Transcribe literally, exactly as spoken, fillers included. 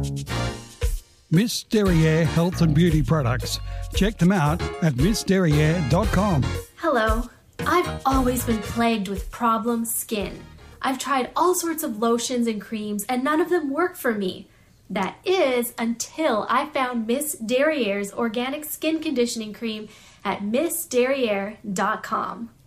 Miss Derriere Health and Beauty Products. Check them out at miss derriere dot com. Hello. I've always been plagued with problem skin. I've tried all sorts of lotions and creams and none of them work for me. That is until I found Miss Derriere's organic skin conditioning cream at miss derriere dot com.